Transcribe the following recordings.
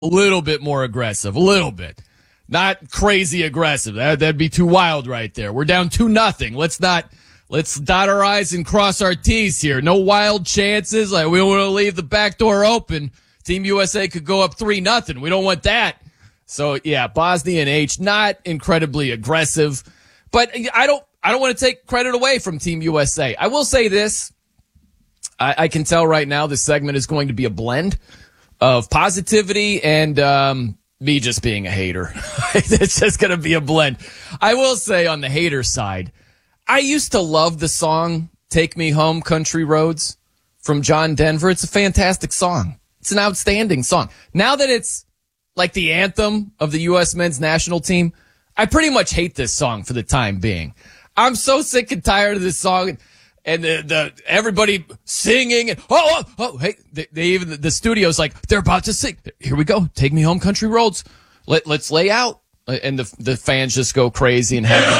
little bit more aggressive, a little bit. Not crazy aggressive. That'd be too wild right there. We're down 2-0. Let's dot our I's and cross our T's here. No wild chances. Like, we don't want to leave the back door open. Team USA could go up 3-0. We don't want that. So yeah, Bosnia and H, not incredibly aggressive, but I don't want to take credit away from Team USA. I will say this. I can tell right now this segment is going to be a blend of positivity and, me just being a hater. It's just going to be a blend. I will say on the hater side, I used to love the song Take Me Home, Country Roads from John Denver. It's a fantastic song. It's an outstanding song. Now that it's like the anthem of the U.S. men's national team, I pretty much hate this song for the time being. I'm so sick and tired of this song and the everybody singing and hey, they even the studio's like they're about to sing. Here we go. Take me home, country roads. Let's lay out, and the fans just go crazy and have.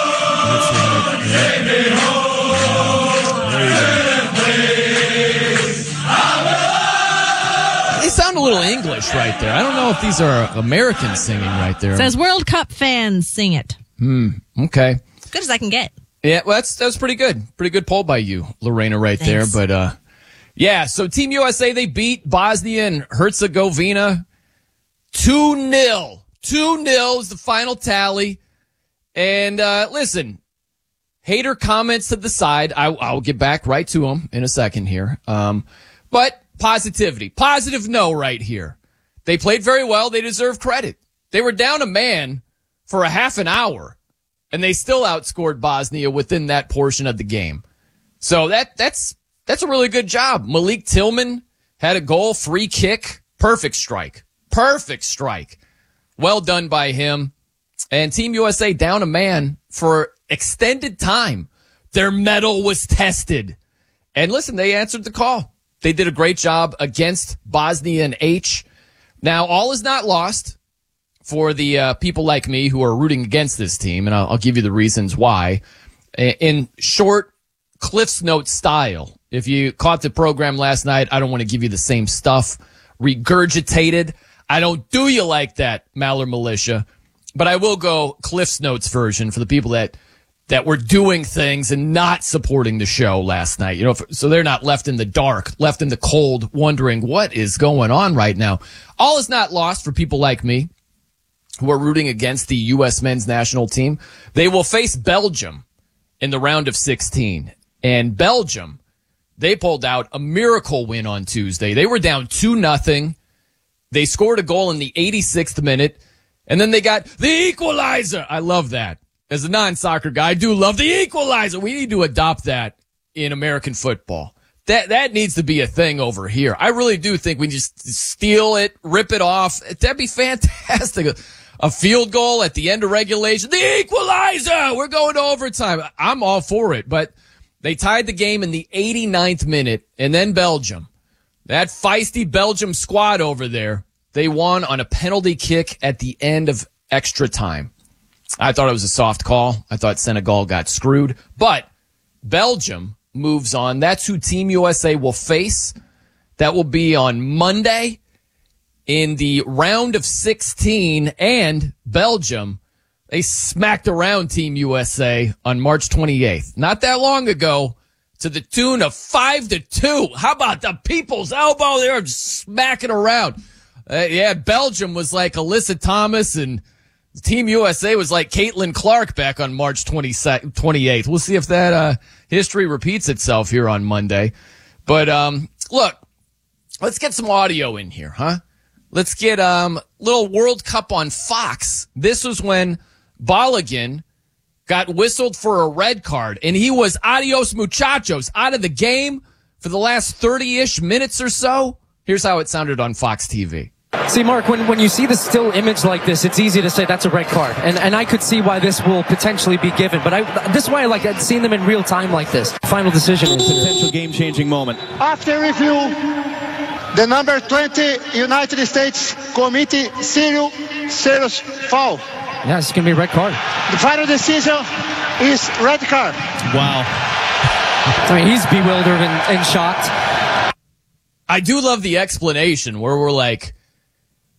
They sound a little English right there. I don't know if these are Americans singing right there. It says World Cup fans sing it. Okay. As good as I can get. Yeah, well, that was pretty good. Pretty good poll by you, Lorena, right Thanks. there. But, yeah, so Team USA, they beat Bosnia and Herzegovina 2-0. 2-0 is the final tally. And, listen, hater comments to the side. I'll get back right to them in a second here. But positivity. Positive no right here. They played very well. They deserve credit. They were down a man for a half an hour. And they still outscored Bosnia within that portion of the game. So that's a really good job. Malik Tillman had a goal, free kick, perfect strike. Well done by him. And Team USA down a man for extended time. Their mettle was tested. And listen, they answered the call. They did a great job against Bosnia and H. Now, all is not lost for the people like me who are rooting against this team, and I'll give you the reasons why. In short, Cliff's Note style. If you caught the program last night, I don't want to give you the same stuff regurgitated. I don't do you like that, Maller Militia. But I will go Cliff's Notes version for the people that were doing things and not supporting the show last night. So they're not left in the dark, left in the cold, wondering what is going on right now. All is not lost for people like me who are rooting against the U.S. men's national team. They will face Belgium in the round of 16. And Belgium, they pulled out a miracle win on Tuesday. They were down 2-0. They scored a goal in the 86th minute, and then they got the equalizer. I love that. As a non-soccer guy, I do love the equalizer. We need to adopt that in American football. That needs to be a thing over here. I really do think we just steal it, rip it off. That'd be fantastic. A field goal at the end of regulation. The equalizer! We're going to overtime. I'm all for it, but they tied the game in the 89th minute, and then Belgium. That feisty Belgium squad over there, they won on a penalty kick at the end of extra time. I thought it was a soft call. I thought Senegal got screwed, but Belgium moves on. That's who Team USA will face. That will be on Monday in the round of 16, and Belgium, they smacked around Team USA on March 28th. Not that long ago, to the tune of 5-2. How about the people's elbow? They were just smacking around. Belgium was like Alyssa Thomas, and Team USA was like Caitlin Clark back on March 28th. We'll see if that history repeats itself here on Monday. But look, let's get some audio in here, huh? Let's get little World Cup on Fox. This was when Balogun got whistled for a red card, and he was adios muchachos, out of the game for the last 30-ish minutes or so. Here's how it sounded on Fox TV. See, Mark, when you see the still image like this, it's easy to say that's a red card. And I could see why this will potentially be given. But this is why I like seeing them in real time like this. Final decision is a potential game-changing moment. After review, the number 20 United States committee serious foul. Yeah, it's going to be a red card. The final decision is red card. Wow. I mean, he's bewildered and shocked. I do love the explanation where we're like,